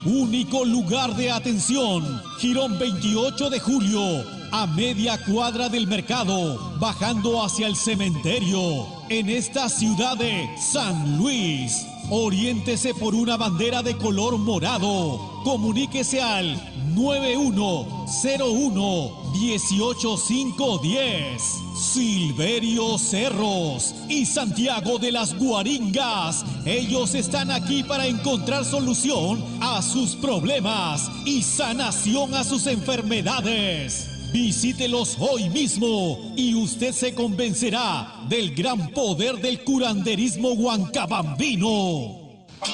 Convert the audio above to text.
Único lugar de atención, Jirón 28 de julio, a media cuadra del mercado, bajando hacia el cementerio, en esta ciudad de San Luis. Oriéntese por una bandera de color morado. Comuníquese al 9101-18510. Silverio Cerros y Santiago de las Guaringas. Ellos están aquí para encontrar solución a sus problemas y sanación a sus enfermedades. Visítelos hoy mismo y usted se convencerá del gran poder del curanderismo huancabambino.